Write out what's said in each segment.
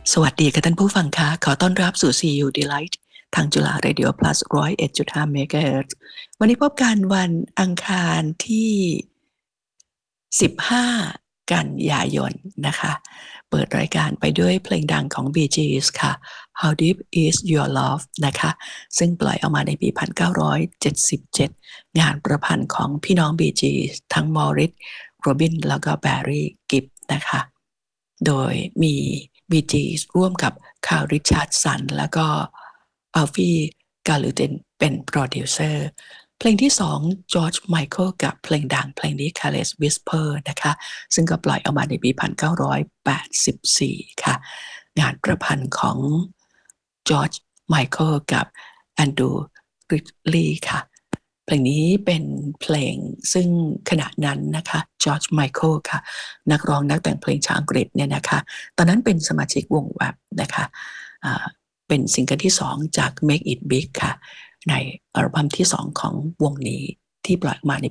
สวัสดีค่ะท่านผู้ฟังคะขอต้อนรับสู่ CU Delight ทางจุฬา Radio Plus 101.5 MHz วันนี้พบกันวันอังคารที่15กันยายนนะคะเปิดรายการไปด้วยเพลงดังของ Bee Gees ค่ะ How Deep Is Your Love นะคะซึ่งปล่อยออกมาในปี 1977 งานประพันธ์ของพี่น้อง Bee Gees ทั้ง Maurice Robin แล้วก็ Barry Gibb นะคะโดยมี Bee Gees ร่วมกับ Carl Richardson แล้วก็ Alfie Gallutin เป็นโปรดิวเซอร์เพลงที่2 George Michael กับเพลงดังเพลงนี้ Careless Whisper นะคะซึ่งก็ปล่อยออกมาในปี 1984 ค่ะงานประพันธ์ของ George Michael กับ Andrew Ridgeley ค่ะเพลงนี้เป็นเพลงซึ่งขณะนั้นนะคะ George Michael ค่ะนักร้องนักแต่งเพลงชาวอังกฤษเนี่ยนะคะตอนนั้นเป็นสมาชิกวงแวบนะคะเป็นซิงเกิลที่2จาก Make It Big ค่ะในอัลบั้มที่2ของวงนี้ที่ปล่อยออกมาในปี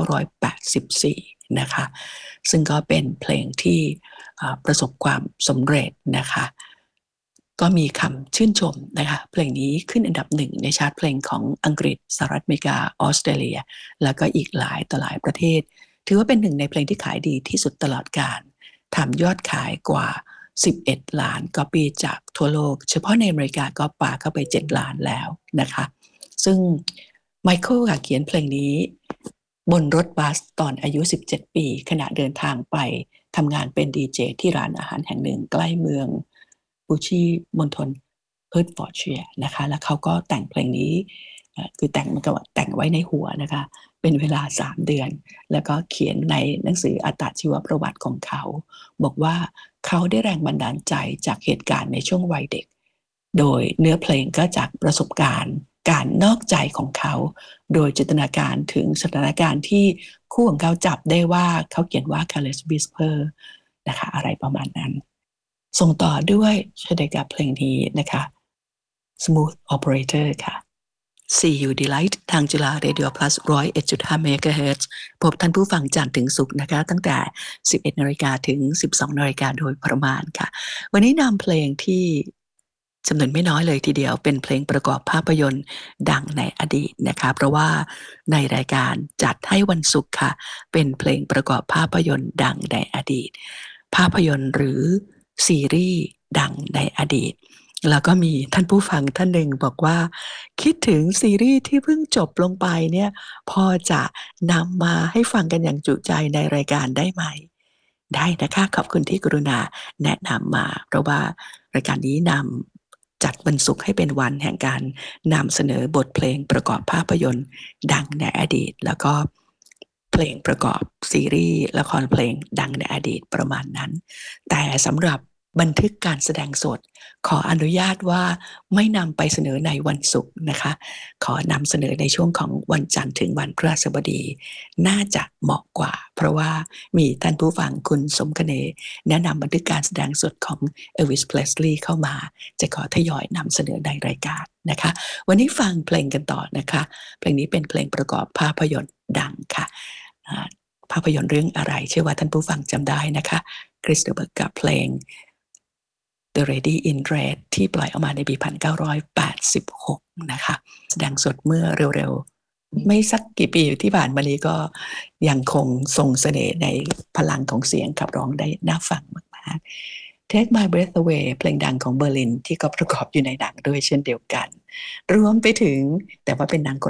1984 นะคะซึ่งก็เป็นเพลงที่ประสบความสำเร็จนะคะก็มีคำชื่นชมนะคะเพลงนี้ขึ้นอันดับ1ในชาร์ตเพลงของอังกฤษสหรัฐอเมริกาออสเตรเลียแล้วก็อีกหลายต่อหลายประเทศถือว่าเป็นหนึ่งในเพลงที่ขายดีที่สุดตลอดกาลทำยอดขายกว่า11ล้านก๊อปปี้จากทั่วโลกเฉพาะในอเมริกาก็ปาเข้าไป7ล้านแล้วนะคะซึ่งไมเคิลค่ะเขียนเพลงนี้บนรถบัสตอนอายุ17ปีขณะเดินทางไปทำงานเป็นดีเจที่ร้านอาหารแห่งหนึ่งใกล้เมืองบูชีมณฑลเฮิร์ตฟอร์ดเชียร์นะคะแล้วเขาก็แต่งเพลงนี้คือแต่งมันก็แต่งไว้ในหัวนะคะเป็นเวลา3เดือนแล้วก็เขียนในหนังสืออัตชีวประวัติของเขาบอกว่าเขาได้แรงบันดาลใจจากเหตุการณ์ในช่วงวัยเด็กโดยเนื้อเพลงก็จากประสบการณ์การนอกใจของเขาโดยจินตนาการถึงสถานการณ์ที่คู่ของเขาจับได้ว่าเขาเขียนว่า Careless Whisper นะคะอะไรประมาณนั้นส่งต่อด้วยเช่นเดียวกับเพลงนี้นะคะ Smooth Operator ค่ะ CU Delight ทางจุฬา Radio Plus 101.5 MHz พบท่านผู้ฟังจันทร์ถึงศุกร์นะคะตั้งแต่ 11 นาฬิกาถึง 12 นาฬิกาโดยประมาณค่ะวันนี้นำเพลงที่จำนวนไม่น้อยเลยทีเดียวเป็นเพลงประกอบภาพยนตร์ดังในอดีตนะคะเพราะว่าในรายการจัดให้วันศุกร์ค่ะเป็นเพลงประกอบภาพยนตร์ดังในอดีตภาพยนตร์หรือซีรีส์ดังในอดีตแล้วก็มีท่านผู้ฟังท่านหนึ่งบอกว่าคิดถึงซีรีส์ที่เพิ่งจบลงไปเนี่ยพอจะนำมาให้ฟังกันอย่างจุใจในรายการได้ไหมได้นะคะขอบคุณที่กรุณาแนะนำมาเพราะว่ารายการนี้จัดวันศุกร์ให้เป็นวันแห่งการนำเสนอบทเพลงประกอบภาพยนตร์ดังในอดีตแล้วก็เพลงประกอบซีรีส์ละครเพลงดังในอดีตประมาณนั้นแต่สำหรับบันทึกการแสดงสดขออนุญาตว่าไม่นำไปเสนอในวันศุกร์นะคะขอนำเสนอในช่วงของวันจันทร์ถึงวันพฤหัสบดีน่าจะเหมาะกว่าเพราะว่ามีท่านผู้ฟังคุณสมคเนย์แนะนำบันทึกการแสดงสดของเอลวิส เพรสลีย์เข้ามาจะขอทยอยนำเสนอในรายการนะคะวันนี้ฟังเพลงกันต่อนะคะเพลงนี้เป็นเพลงประกอบภาพยนตร์ดังค่ะภาพยนตร์เรื่องอะไรเชื่อว่าท่านผู้ฟังจำได้นะคะคริสโตเฟอร์กับเพลง The Lady in Red ที่ปล่อยออกมาในปี 1986 นะคะแสดงสดเมื่อเร็วๆไม่สักกี่ปีที่ผ่านมานี้ก็ยังคงทรงเสน่ห์ในพลังของเสียงขับร้องได้น่าฟังมากๆ Take My Breath Away เพลงดังของเบอร์ลินที่ก็ประกอบอยู่ในหนังด้วยเช่นเดียวกันรวมไปถึงแต่ว่าเป็นหนัง